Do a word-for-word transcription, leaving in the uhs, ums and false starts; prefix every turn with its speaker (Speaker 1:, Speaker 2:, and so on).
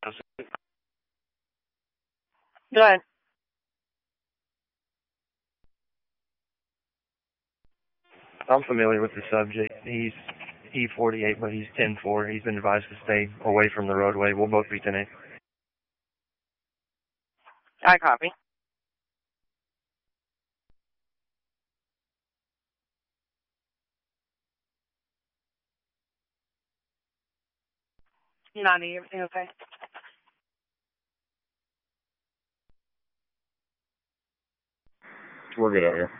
Speaker 1: Go ahead.
Speaker 2: I'm familiar with the subject. He's E forty-eight, but he's ten four. He's been advised to stay away from the roadway. We'll both be ten eight.
Speaker 1: I copy. Ninety, everything okay?
Speaker 3: We're good out here.